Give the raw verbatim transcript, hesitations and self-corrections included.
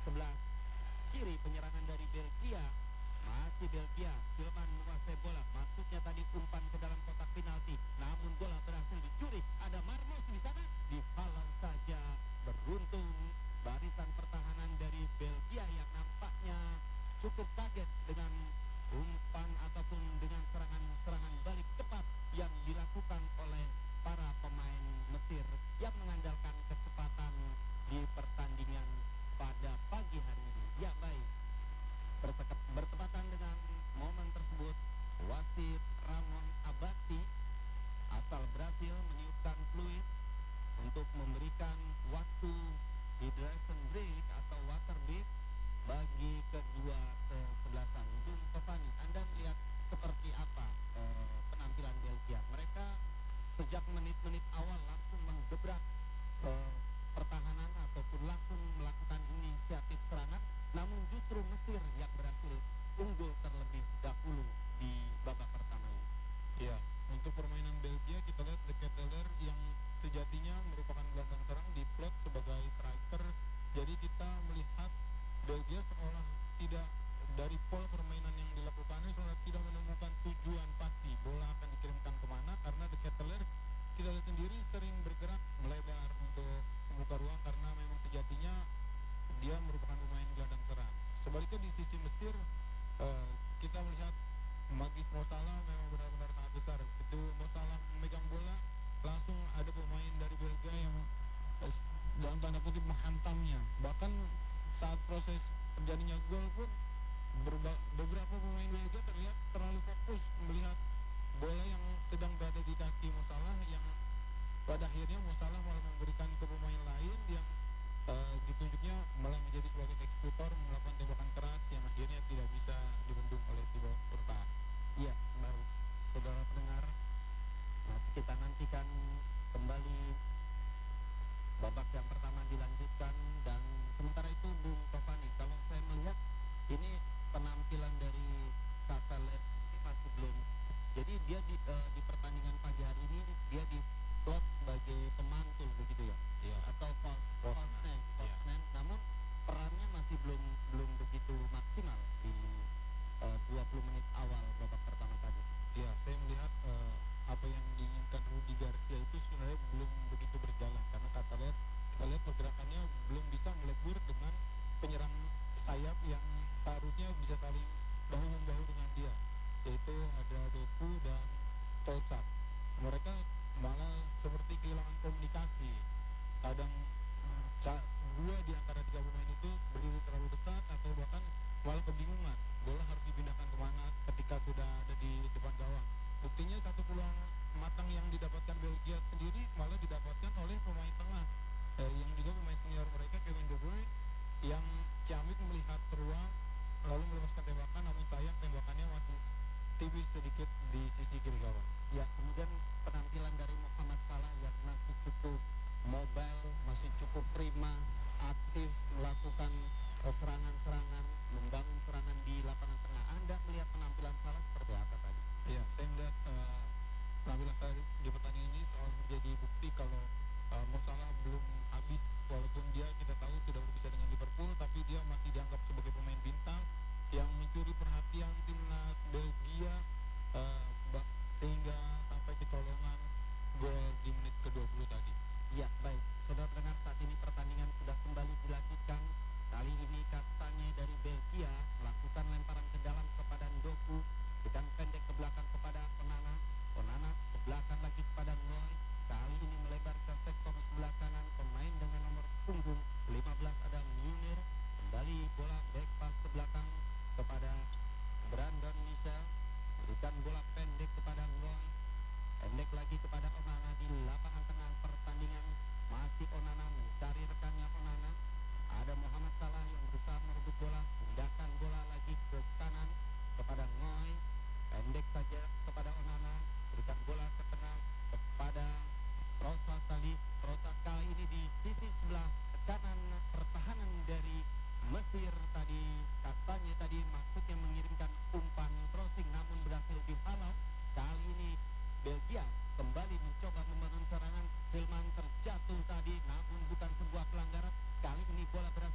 sebelah kiri penyerangan dari Belgia. Masih Belgia, Tillman menguasai bola. Maksudnya tadi umpan ke dalam kotak penalti. Namun bola berhasil dicuri. Ada Marmos di sana, dihalau saja. Beruntung barisan pertahanan dari Belgia yang nampaknya cukup kaget dengan umpan ataupun dengan serangan-serangan balik cepat yang dilakukan oleh para pemain Mesir yang mengandalkan kecepatan di pertandingan pada pagi hari ini. Ya baik, Bertekep, bertepatan dengan momen tersebut, wasit Ramon Abati asal Brasil meniupkan fluid untuk memberikan waktu hydration break atau water break bagi kedua kesebelasan. Bung Tovani, Anda melihat seperti apa eh, penampilan Belgia? Mereka sejak menit-menit awal langsung menggebrak eh, pertahanan ataupun langsung melakukan inisiatif serangan, namun justru Mesir yang berhasil unggul terlebih dahulu di babak pertama ini. Ya, untuk permainan Belgia kita lihat De Ketelaere yang sejatinya merupakan gelandang serang diplot sebagai striker. Jadi kita melihat Belgia seolah tidak dari pola permainan yang dilakukannya seolah tidak menemukan tujuan pasti bola akan dikirimkan kemana, karena De Ketelaere kita lihat sendiri sering bergerak melebar untuk membuka ruang karena memang sejatinya dia merupakan pemain gelandang serang. Sebaliknya di sisi Mesir uh, kita melihat magis Mo Salah memang benar-benar sangat besar. Itu Mo Salah memegang bola langsung ada pemain dari Belgia yang uh, dalam tanda kutip menghantamnya. Bahkan saat proses terjadinya gol pun berba- beberapa pemain Belgia terlihat terlalu fokus melihat bola yang sedang berada di kaki Mo Salah, yang pada akhirnya Mo Salah malah memberikan ke pemain lain yang uh, ditunjuknya malah menjadi sebagai eksekutor melakukan tembakan keras yang akhirnya tidak bisa dibendung oleh Thibaut Courtois. Iya, baik. Saudara pendengar, masih kita nantikan kembali babak yang pertama dilanjutkan, dan sementara itu Bung Tovani, kalau saya melihat ini penampilan dari Catalet ini masih belum. Jadi dia di, uh, di pertandingan pagi hari ini dia diplot sebagai pemantul begitu ya, Iya. atau false false nine, false nine. Namun perannya masih belum belum begitu maksimal di uh, dua puluh menit awal babak pertama tadi. Ya, saya melihat uh, apa yang diinginkan Rudi Garcia itu sebenarnya belum begitu berjalan, karena kata lihat kita lihat pergerakannya belum bisa melebur dengan penyerang sayap yang seharusnya bisa saling bahu membahu dengan dia, yaitu ada Doku dan Tosak. Mereka malah seperti kehilangan komunikasi. Kadang sa- dua di antara tiga pemain itu berdiri terlalu dekat atau bahkan malah kebingungan bola harus dipindahkan kemana ketika sudah ada di depan gawang. Buktinya satu peluang matang yang didapatkan Belgia sendiri malah didapatkan oleh pemain tengah eh, yang juga pemain senior mereka, Kevin De Bruyne, yang ciamik melihat peluang lalu melepaskan tembakan, namun sayang tembakannya masih tipis sedikit di sisi kiri gawang. Ya, kemudian penampilan dari Muhammad Salah yang masih cukup mobile, masih cukup prima, aktif melakukan uh, serangan-serangan, membangun serangan di lapangan tengah. Anda melihat penampilan Salah seperti apa tadi? Iya, saya melihat uh, penampilan Salah